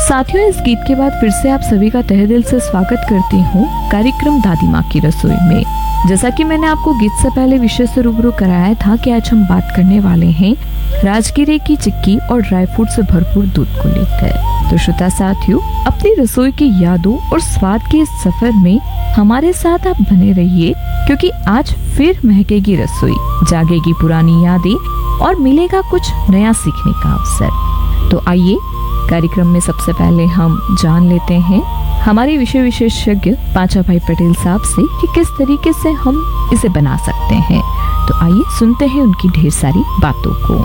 साथियों, इस गीत के बाद फिर से आप सभी का तहे दिल से स्वागत करती हूँ कार्यक्रम दादी माँ की रसोई में। जैसा कि मैंने आपको गीत से पहले विषय से रूबरू कराया था कि आज हम बात करने वाले हैं राजगिरे की चिक्की और ड्राई फ्रूट से भरपूर दूध को लेकर। तो श्रोता साथियों, अपनी रसोई की यादों और स्वाद के इस सफर में हमारे साथ आप बने रहिए, क्योंकि आज फिर महकेगी रसोई, जागेगी पुरानी यादें और मिलेगा कुछ नया सीखने का अवसर। तो आइए कार्यक्रम में सबसे पहले हम जान लेते हैं हमारे विषय विशेषज्ञ पांचा भाई पटेल साहब से कि किस तरीके से हम इसे बना सकते हैं। तो आइए सुनते हैं उनकी ढेर सारी बातों को।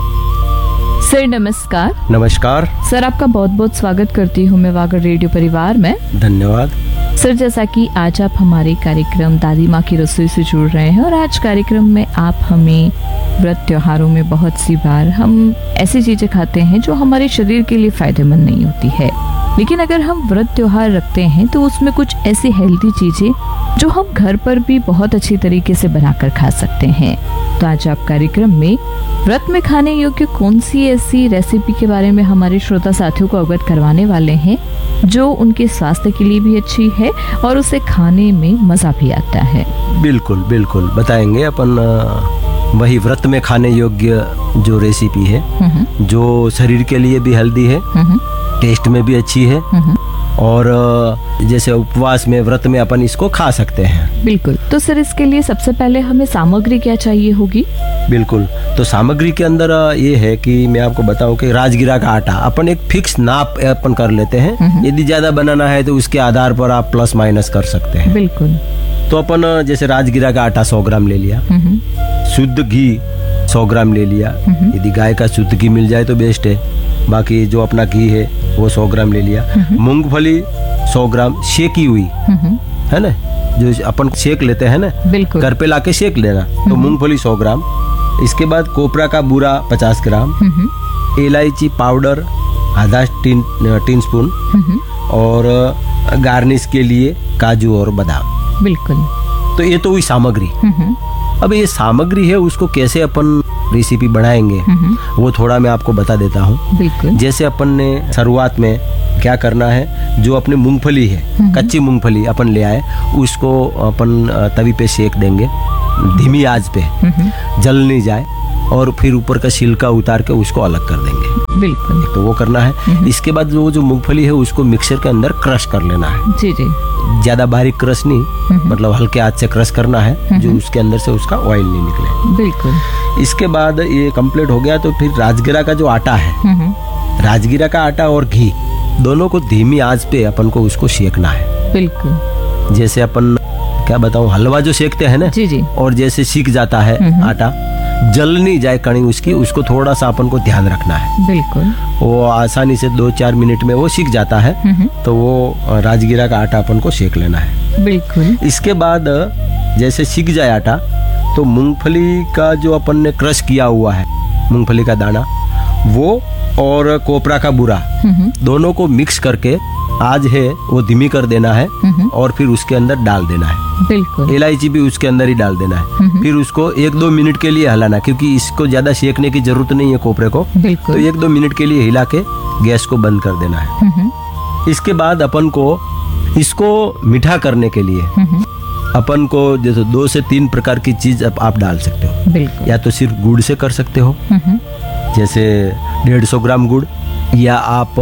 सर नमस्कार। नमस्कार सर, आपका बहुत बहुत स्वागत करती हूँ मैं वागर रेडियो परिवार में। धन्यवाद सर। जैसा कि आज आप हमारे कार्यक्रम दादी माँ की रसोई से जुड़ रहे हैं और आज कार्यक्रम में आप हमें व्रत त्योहारों में बहुत सी बार हम ऐसी चीजें खाते हैं जो हमारे शरीर के लिए फायदेमंद नहीं होती है, लेकिन अगर हम व्रत त्योहार रखते हैं तो उसमें कुछ ऐसी हेल्दी चीजें जो हम घर पर भी बहुत अच्छी तरीके से बनाकर खा सकते हैं। तो आज आप कार्यक्रम में व्रत में खाने योग्य कौन सी ऐसी रेसिपी के बारे में हमारे श्रोता साथियों को अवगत करवाने वाले हैं जो उनके स्वास्थ्य के लिए भी अच्छी है और उसे खाने में मजा भी आता है। बिल्कुल बिल्कुल बताएंगे अपन वही व्रत में खाने योग्य जो रेसिपी है, जो शरीर के लिए भी हेल्दी है, टेस्ट में भी अच्छी है और जैसे उपवास में व्रत में अपन इसको खा सकते हैं। बिल्कुल। तो सर, इसके लिए सबसे पहले हमें सामग्री क्या चाहिए होगी? बिल्कुल, तो सामग्री के अंदर ये है कि मैं आपको बताऊं कि राजगिरा का आटा अपन एक फिक्स नाप अपन कर लेते हैं। यदि ज्यादा बनाना है तो उसके आधार पर आप प्लस माइनस कर सकते हैं। बिल्कुल। तो अपन जैसे राजगिरा का आटा 100 ग्राम ले लिया, शुद्ध घी 100 ग्राम ले लिया, यदि गाय का शुद्ध घी मिल जाए तो बेस्ट है, बाकी जो अपना घी है वो 100 ग्राम ले लिया। मूंगफली 100 ग्राम सेकी हुई है ना, जो अपन सेक लेते हैं ना, बिल्कुल, घर पे लाके सेक लेना। तो मूंगफली 100 ग्राम, इसके बाद कोपरा का बूरा 50 ग्राम, इलायची पाउडर आधा टी स्पून और गार्निश के लिए काजू और बादाम। बिल्कुल। तो ये तो हुई सामग्री। अब ये सामग्री है, उसको कैसे अपन रेसिपी बनाएंगे वो थोड़ा मैं आपको बता देता हूँ। बिल्कुल। जैसे अपन ने शुरुआत में क्या करना है, जो अपनी मूंगफली है, कच्ची मूंगफली अपन ले आए, उसको अपन तवी पे सेक देंगे धीमी आंच पे, जल नहीं जाए, और फिर ऊपर का छिलका उतार के उसको अलग कर देंगे। बिल्कुल। तो वो करना है। इसके बाद जो मूंगफली है उसको मिक्सर के अंदर क्रश कर लेना है। जी जी। ज्यादा बारीक क्रश नहीं, मतलब हल्के हाथ से क्रश करना है, जो उसके अंदर से उसका ऑयल नहीं निकले। बिल्कुल। इसके बाद ये कंप्लीट हो गया तो फिर राजगिरा का जो आटा है, राजगिरा का आटा और घी दोनों को धीमी आंच पे अपन को उसको सेकना है। बिल्कुल। जैसे अपन क्या बताऊं, हलवा जो सेकते हैं ना, जी जी, और जैसे सीख जाता है आटा, जल नहीं जाए कणी उसकी, उसको थोड़ा सा अपन को ध्यान रखना है। बिल्कुल। वो आसानी से 2-4 मिनट में वो सीख जाता है। तो वो राजगिरा का आटा अपन को सेक लेना है। बिल्कुल। इसके बाद जैसे सीख जाए आटा, तो मूंगफली का जो अपन ने क्रश किया हुआ है, मूंगफली का दाना, वो और कोपरा का बूरा दोनों को मिक्स करके आज है वो धीमी कर देना है और फिर उसके अंदर डाल देना है। बिल्कुल। इलायची भी उसके अंदर ही डाल देना है। फिर उसको 1-2 मिनट के लिए हिलाना, क्योंकि इसको ज्यादा सेकने की जरूरत नहीं है कोपरे को। तो 1-2 मिनट के लिए हिला के गैस को बंद कर देना है। इसके बाद अपन को इसको मीठा करने के लिए अपन को जैसे 2 से 3 प्रकार की चीज आप डाल सकते हो। बिल्कुल। या तो सिर्फ गुड़ से कर सकते हो, जैसे 150 ग्राम गुड़, या आप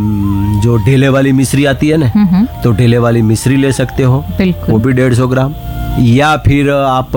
जो ढेले वाली मिश्री आती है ना, तो ढेले वाली मिश्री ले सकते हो, वो भी 150 ग्राम, या फिर आप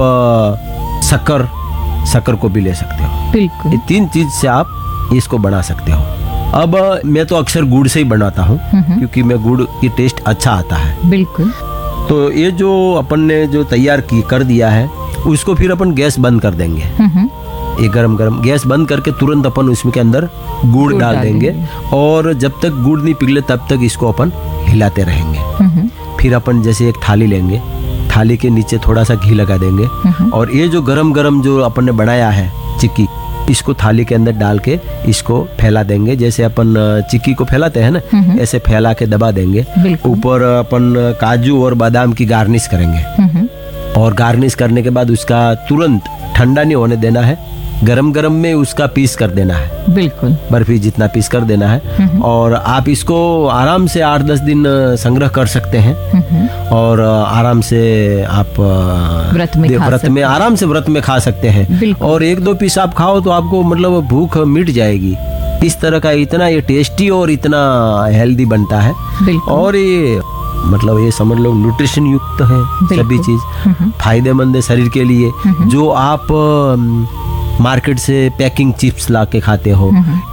शक्कर को भी ले सकते हो। बिल्कुल। ये 3 चीज से आप इसको बना सकते हो। अब मैं तो अक्सर गुड़ से ही बनाता हूँ, क्योंकि मैं गुड़ की टेस्ट अच्छा आता है। बिल्कुल। तो ये जो अपन ने जो तैयार कर दिया है, उसको फिर अपन गैस बंद कर देंगे। ये गरम गैस बंद करके तुरंत अपन उसमें के अंदर गुड़ डाल देंगे, और जब तक गुड़ नहीं पिघले तब तक इसको अपन हिलाते रहेंगे। फिर अपन जैसे एक थाली लेंगे, थाली के नीचे थोड़ा सा घी लगा देंगे, और ये जो गरम जो अपन ने बनाया है चिक्की, इसको थाली के अंदर डाल के इसको फैला देंगे। जैसे अपन चिक्की को फैलाते हैं ना, ऐसे फैला के दबा देंगे। ऊपर अपन काजू और बादाम की गार्निश करेंगे, और गार्निश करने के बाद उसका तुरंत ठंडा नहीं होने देना है, गरम गरम में उसका पीस कर देना है, बिल्कुल बर्फी जितना पीस कर देना है। और आप इसको आराम से 8-10 दिन संग्रह कर सकते हैं और आराम से आप व्रत में आराम से व्रत में खा सकते हैं। और 1-2 पीस आप खाओ तो आपको मतलब भूख मिट जाएगी। इस तरह का इतना ये टेस्टी और इतना हेल्दी बनता है। और ये मतलब ये समझ लो न्यूट्रिशन युक्त है, सभी चीज फायदेमंद है शरीर के लिए। जो आप मार्केट से पैकिंग चिप्स ला के खाते हो,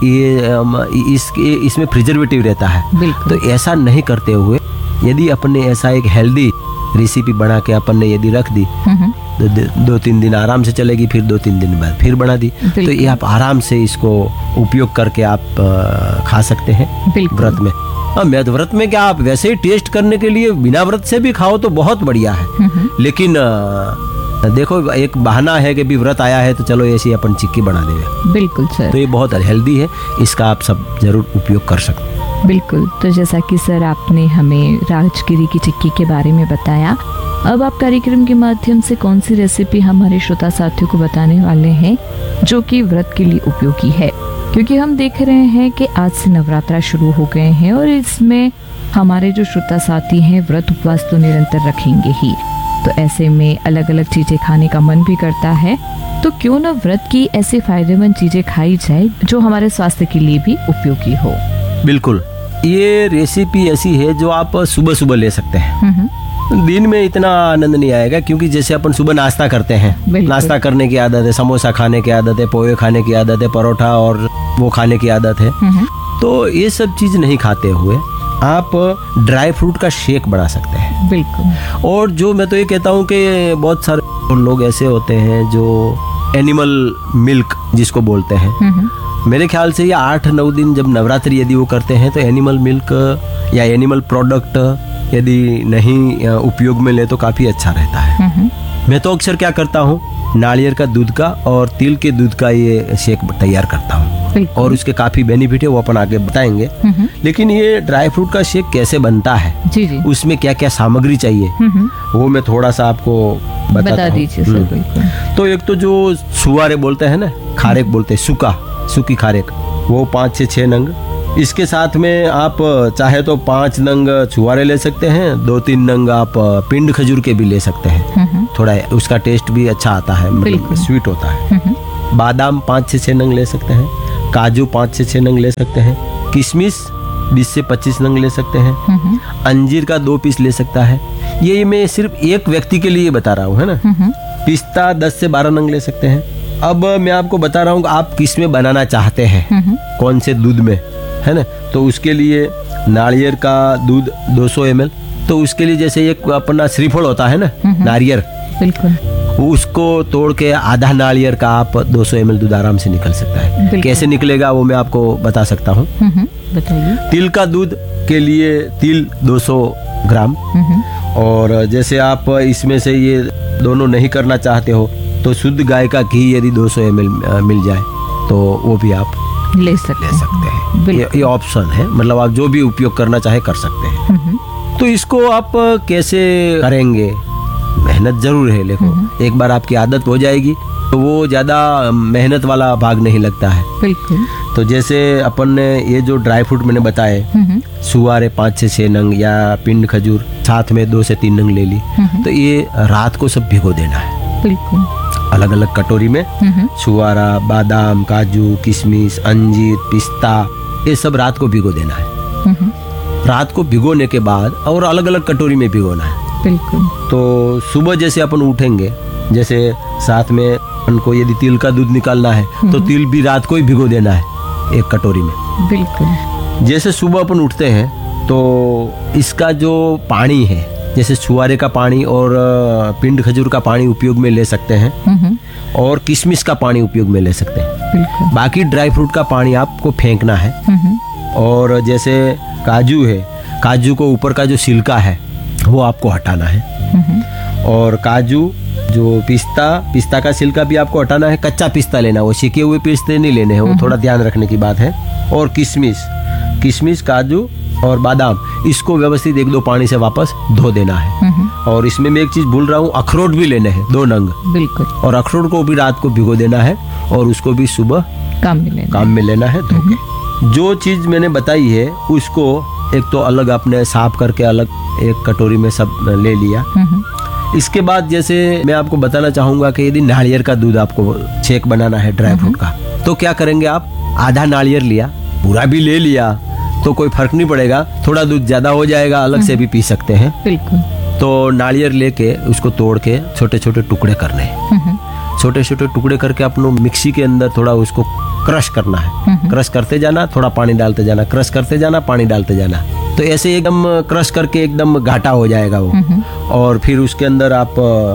ये इसमें प्रिजर्वेटिव रहता है। तो ऐसा नहीं करते हुए यदि अपने ऐसा एक हेल्दी रेसिपी बना के अपन ने यदि रख दी तो 2-3 दिन आराम से चलेगी, फिर 2-3 दिन बाद फिर बना दी, तो ये आप आराम से इसको उपयोग करके आप खा सकते हैं व्रत में। मैं तो व्रत में क्या, आप वैसे ही टेस्ट करने के लिए बिना व्रत से भी खाओ तो बहुत बढ़िया है। लेकिन देखो एक बहाना है कि भी व्रत आया है तो चलो ऐसी अपन चिक्की बना देंगे। बिल्कुल सर, तो ये बहुत हेल्दी है, इसका आप सब जरूर उपयोग कर सकते हैं। बिल्कुल। तो जैसा कि सर आपने हमें राजगिरी की चिक्की के बारे में बताया, अब आप कार्यक्रम के माध्यम से कौन सी रेसिपी हमारे श्रोता साथियों को बताने वाले हैं जो कि व्रत के लिए उपयोगी है? क्योंकि हम देख रहे हैं कि आज से नवरात्रा शुरू हो गए हैं और इसमें हमारे जो श्रोता साथी हैं व्रत उपवास तो निरंतर रखेंगे ही। तो ऐसे में अलग अलग चीजें खाने का मन भी करता है, तो क्यों न व्रत की ऐसे फायदेमंद चीजें खाई जाए जो हमारे स्वास्थ्य के लिए भी उपयोगी हो। बिल्कुल, ये रेसिपी ऐसी है जो आप सुबह सुबह ले सकते हैं। दिन में इतना आनंद नहीं आएगा, क्योंकि जैसे अपन सुबह नाश्ता करते हैं, नाश्ता करने की आदत है, समोसा खाने की आदत है, पोहे खाने की आदत है, परोठा और वो खाने की आदत है। तो ये सब चीज नहीं खाते हुए आप ड्राई फ्रूट का शेक बना सकते हैं। बिल्कुल। और जो मैं तो ये कहता हूँ कि बहुत सारे लोग ऐसे होते हैं जो एनिमल मिल्क जिसको बोलते हैं, मेरे ख्याल से ये 8-9 दिन जब नवरात्रि यदि वो करते हैं तो एनिमल मिल्क या एनिमल प्रोडक्ट यदि नहीं उपयोग में ले तो काफी अच्छा रहता है। मैं तो अक्सर क्या करता हूँ, नारियल का दूध का और तिल के दूध का ये शेक तैयार करता हूँ और उसके काफी बेनिफिट है, वो अपन आगे बताएंगे। लेकिन ये ड्राई फ्रूट का शेक कैसे बनता है, जी जी, उसमें क्या क्या सामग्री चाहिए वो मैं थोड़ा सा आपको बता दीजिए। तो एक तो जो छुआरे बोलते हैं ना, खारेक बोलते हैं, सूखी खारेक, वो 5 से 6 नंग। इसके साथ में आप चाहे तो 5 नंग छुआरे ले सकते हैं, 2-3 नंग आप पिंड खजूर के भी ले सकते हैं, थोड़ा उसका टेस्ट भी अच्छा आता है, मतलब स्वीट होता है। बादाम 5 से 6 नंग ले सकते हैं, काजू 5 से 6 नंग ले सकते हैं, किशमिश 20 से 25 नंग ले सकते हैं, अंजीर का 2 पीस ले सकता है। ये मैं सिर्फ एक व्यक्ति के लिए बता रहा हूँ, है ना। पिस्ता 10 से 12 नंग ले सकते हैं। अब मैं आपको बता रहा हूँ आप किस में बनाना चाहते हैं, कौन से दूध में, है ना। तो उसके लिए नारियल का दूध 200 ml, तो उसके लिए जैसे एक अपना श्रीफल होता है ना, नारियल, बिल्कुल, उसको तोड़ के आधा नारियल का आप 200 ml दूध आराम से निकल सकता है। कैसे निकलेगा वो मैं आपको बता सकता हूँ, बताइए। तिल का दूध के लिए तिल 200 ग्राम, और जैसे आप इसमें से ये दोनों नहीं करना चाहते हो तो शुद्ध गाय का घी यदि 200 ml मिल जाए तो वो भी आप ले सकते हैं। ये ऑप्शन है, मतलब आप जो भी उपयोग करना चाहे कर सकते हैं। तो इसको आप कैसे करेंगे, मेहनत जरूर है। देखो एक बार आपकी आदत हो जाएगी तो वो ज्यादा मेहनत वाला भाग नहीं लगता है। बिल्कुल। तो जैसे अपन ने ये जो ड्राई फ्रूट मैंने बताए, सुवारे 5 से 6 नंग या पिंड खजूर साथ में 2 से 3 नंग ले ली, तो ये रात को सब भिगो देना है। बिल्कुल। अलग अलग कटोरी में छुआरा, बादाम, काजू, किशमिश, अंजीर, पिस्ता, ये सब रात को भिगो देना है। रात को भिगोने के बाद और अलग अलग कटोरी में भिगोना है। बिल्कुल। तो सुबह जैसे अपन उठेंगे, जैसे साथ में उनको यदि तिल का दूध निकालना है तो तिल भी रात को ही भिगो देना है एक कटोरी में। बिल्कुल। जैसे सुबह अपन उठते हैं तो इसका जो पानी है, जैसे छुआरे का पानी और पिंड खजूर का पानी उपयोग में ले सकते हैं, और किशमिश का पानी उपयोग में ले सकते हैं। बाकी ड्राई फ्रूट का पानी आपको फेंकना है। और जैसे काजू है, काजू को ऊपर का जो छिलका है वो आपको हटाना है। और काजू, जो पिस्ता का छिलका भी आपको हटाना है। कच्चा पिस्ता लेना, वो सेके हुए पिस्ते नहीं लेने हैं, वो थोड़ा ध्यान रखने की बात है। और किशमिश, काजू और बादाम, इसको व्यवस्थित 1-2 पानी से वापस धो देना है। और इसमें मैं एक चीज भूल रहा हूँ, अखरोट भी लेने हैं 2 नंग। बिल्कुल। और अखरोट को भी रात को भिगो देना है और उसको भी सुबह काम में लेना है धो के। जो चीज मैंने बताई है उसको एक तो अलग आपने साफ करके अलग एक कटोरी में सब ले लिया। इसके बाद जैसे मैं आपको बताना चाहूंगा कि यदि नारियल का दूध आपको शेक बनाना है ड्राई फ्रूट का, तो क्या करेंगे आप, आधा नारियल लिया, पूरा भी ले लिया तो कोई फर्क नहीं पड़ेगा, थोड़ा दूध ज्यादा हो जाएगा, अलग से भी पी सकते हैं। बिल्कुल। तो नारियल लेके उसको तोड़ के छोटे छोटे टुकड़े करने हैं। छोटे छोटे टुकड़े करके अपने मिक्सी के अंदर थोड़ा उसको क्रश करना है। क्रश करते जाना, थोड़ा पानी डालते जाना, क्रश करते जाना, पानी डालते जाना। तो ऐसे एकदम क्रश करके एकदम घाटा हो जाएगा वो। और फिर उसके अंदर आप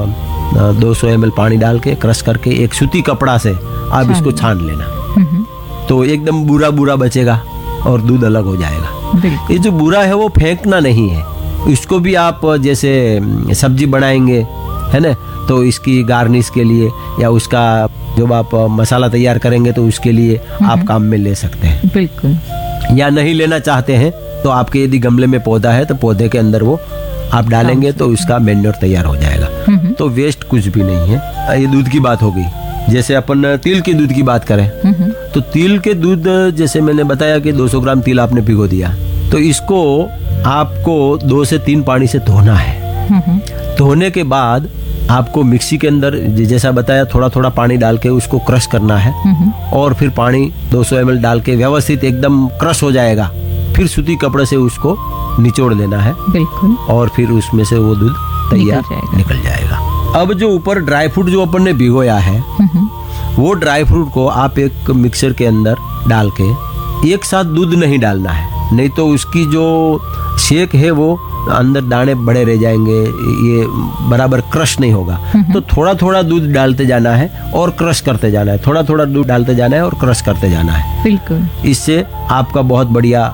200 ml पानी डाल के क्रश करके एक सूती कपड़ा से आप इसको छान लेना। तो एकदम बुरा बुरा बचेगा और दूध अलग हो जाएगा। ये जो बुरा है वो फेंकना नहीं है, इसको भी आप जैसे सब्जी बनाएंगे है ना, तो इसकी गार्निश के लिए या उसका जब आप मसाला तैयार करेंगे तो उसके लिए आप काम में ले सकते हैं। बिल्कुल। या नहीं लेना चाहते हैं तो आपके यदि गमले में पौधा है तो पौधे के अंदर वो आप डालेंगे तो उसका मैन्योर तैयार हो जाएगा। तो वेस्ट कुछ भी नहीं है। ये दूध की बात हो गई। जैसे अपन तिल के दूध की बात करें तो तिल के दूध जैसे मैंने बताया कि 200 ग्राम तिल आपने भिगो दिया, तो इसको आपको 2 से 3 पानी से धोना है। धोने के बाद आपको मिक्सी के अंदर जैसा बताया थोड़ा थोड़ा पानी डाल के उसको क्रश करना है। और फिर पानी 200 ml डाल के व्यवस्थित एकदम क्रश हो जाएगा, फिर सूती कपड़े से उसको निचोड़ देना है। बिल्कुल। और फिर उसमें से वो दूध तैयार निकल जाएगा। अब जो ऊपर ड्राई फ्रूट जो अपन ने भिगोया है वो ड्राई फ्रूट को आप एक मिक्सर के अंदर डाल के एक साथ दूध नहीं डालना है, नहीं तो उसकी जो शेक है वो अंदर दाने बड़े रह जाएंगे, ये बराबर क्रश नहीं होगा। तो थोड़ा थोड़ा दूध डालते जाना है और क्रश करते जाना है, थोड़ा थोड़ा दूध डालते जाना है और क्रश करते जाना है। बिल्कुल। इससे आपका बहुत बढ़िया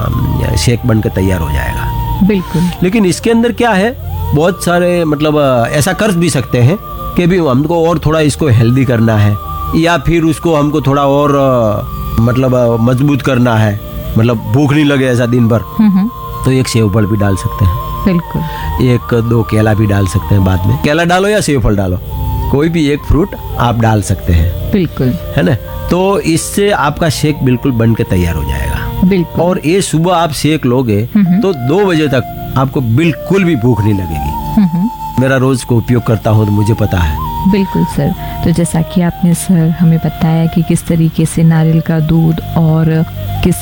शेक बन के तैयार हो जाएगा। बिल्कुल। लेकिन इसके अंदर क्या है, बहुत सारे मतलब ऐसा कर भी सकते हैं कि भी हमको और थोड़ा इसको हेल्दी करना है या फिर उसको हमको थोड़ा और मतलब मजबूत करना है, मतलब भूख नहीं लगे ऐसा दिन भर, तो एक सेव फल भी डाल सकते हैं। बिल्कुल। 1-2 केला भी डाल सकते हैं बाद में। केला डालो या सेव फल डालो, कोई भी एक फ्रूट आप डाल सकते हैं। बिल्कुल। है ना, तो इससे आपका शेक बिल्कुल बन के तैयार हो जाएगा। बिल्कुल। और ये सुबह आप शेक लोगे तो 2 बजे तक आपको बिल्कुल भी भूख नहीं लगेगी। मेरा रोज को उपयोग करता हूँ तो मुझे पता है। बिल्कुल सर। तो जैसा कि आपने सर हमें बताया कि किस तरीके से नारियल का दूध और